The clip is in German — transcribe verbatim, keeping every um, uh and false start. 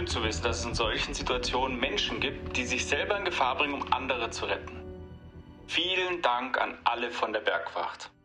gut zu wissen, dass es in solchen Situationen Menschen gibt, die sich selber in Gefahr bringen, um andere zu retten. Vielen Dank an alle von der Bergwacht.